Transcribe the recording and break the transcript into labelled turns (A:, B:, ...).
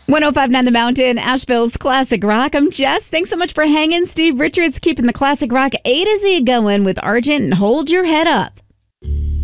A: 1059 The Mountain, Asheville's Classic Rock. I'm Jess. Thanks so much for hanging. Steve Richards keeping the Classic Rock A to Z going with Argent and Hold Your Head Up.